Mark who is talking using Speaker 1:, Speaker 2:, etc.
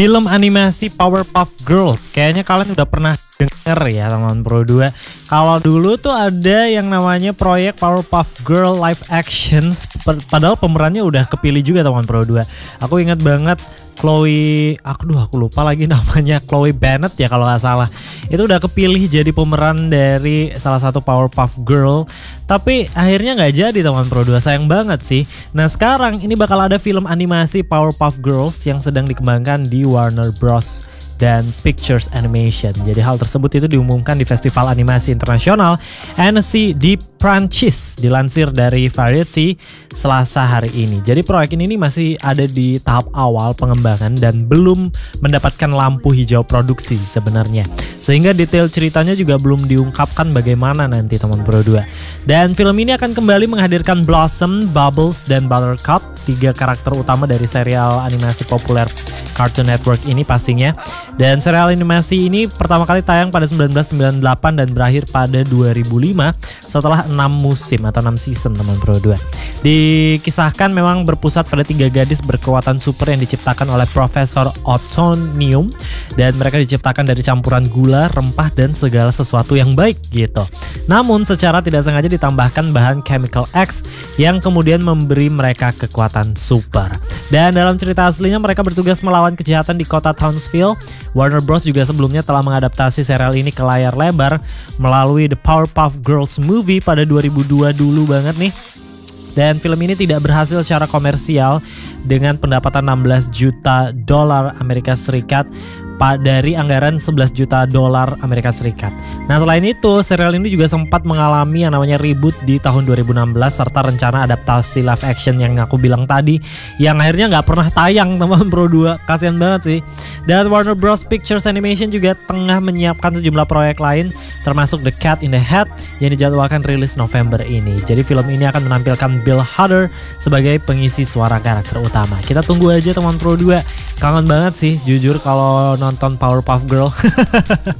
Speaker 1: Film animasi Powerpuff Girls. Kayaknya kalian udah pernah denger ya teman Pro 2. Kalau dulu tuh ada yang namanya proyek Powerpuff Girl live actions. Padahal pemerannya udah kepilih juga teman Pro 2. Aku ingat banget Chloe, aku lupa lagi namanya, Chloe Bennett ya kalau nggak salah. Itu udah kepilih jadi pemeran dari salah satu Powerpuff Girl. Tapi akhirnya nggak jadi teman Pro 2, sayang banget sih. Nah sekarang ini bakal ada film animasi Powerpuff Girls yang sedang dikembangkan di Warner Bros dan Pictures Animation. Jadi hal tersebut itu diumumkan di Festival Animasi Internasional Annecy di Prancis, dilansir dari Variety Selasa hari ini. Jadi proyek ini masih ada di tahap awal pengembangan dan belum mendapatkan lampu hijau produksi sebenarnya. Sehingga detail ceritanya juga belum diungkapkan bagaimana nanti teman Pro 2. Dan film ini akan kembali menghadirkan Blossom, Bubbles, dan Buttercup, 3 karakter utama dari serial animasi populer Cartoon Network ini pastinya. Dan serial animasi ini pertama kali tayang pada 1998 dan berakhir pada 2005 setelah 6 musim atau 6 season teman Pro 2. Dikisahkan memang berpusat pada 3 gadis berkekuatan super yang diciptakan oleh Profesor Otonium, dan mereka diciptakan dari campuran gula, rempah, dan segala sesuatu yang baik gitu. Namun secara tidak sengaja ditambahkan bahan Chemical X yang kemudian memberi mereka kekuatan super. Dan dalam cerita aslinya mereka bertugas melawan kejahatan di kota Townsville. Warner Bros juga sebelumnya telah mengadaptasi serial ini ke layar lebar melalui The Powerpuff Girls Movie pada 2002 dulu banget nih. Dan film ini tidak berhasil secara komersial dengan pendapatan 16 juta dolar Amerika Serikat dari anggaran 11 juta dolar Amerika Serikat. Nah selain itu, serial ini juga sempat mengalami yang namanya reboot di tahun 2016 serta rencana adaptasi live action yang aku bilang tadi, yang akhirnya nggak pernah tayang teman Pro 2. Kasian banget sih. Dan Warner Bros Pictures Animation juga tengah menyiapkan sejumlah proyek lain, termasuk The Cat in the Hat yang dijadwalkan rilis November ini. Jadi film ini akan menampilkan Bill Hader sebagai pengisi suara karakter utama. Kita tunggu aja teman Pro 2. Kangen banget sih jujur kalau nonton Powerpuff Girl.